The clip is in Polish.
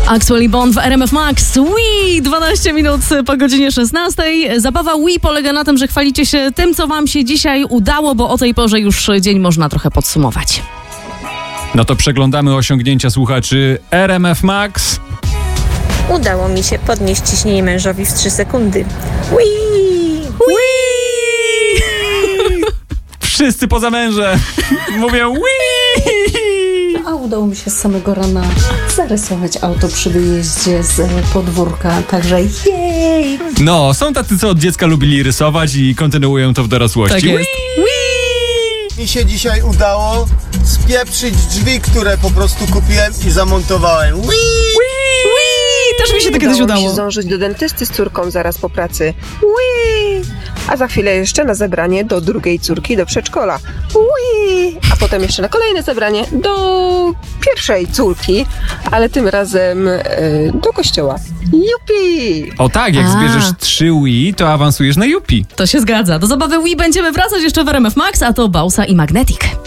Actually Born w RMF Max. Wii! 12 minut po godzinie 16. Zabawa Wii polega na tym, że chwalicie się tym, co wam się dzisiaj udało, bo o tej porze już dzień można trochę podsumować. No to przeglądamy osiągnięcia słuchaczy RMF Max. Udało mi się podnieść ciśnienie mężowi w 3 sekundy. Wii! Wii! Wszyscy poza mężem mówią Wii! A udało mi się z samego rana zarysować auto przy wyjeździe z podwórka, także jej! No, są tacy, co od dziecka lubili rysować i kontynuują to w dorosłości. Tak jest. Mi się dzisiaj udało spieprzyć drzwi, które po prostu kupiłem i zamontowałem. Też mi się to kiedyś Udało mi udało. się zdążyć do dentysty z córką zaraz po pracy. Wii! A za chwilę jeszcze na zebranie do drugiej córki do przedszkola. Wii! A potem jeszcze na kolejne zebranie do pierwszej córki, ale tym razem do kościoła. Jupi! O tak, jak zbierzesz 3 Wii, to awansujesz na Yupi. To się zgadza. Do zabawy Wii będziemy wracać jeszcze w RMF Max, a to Bausa i Magnetic.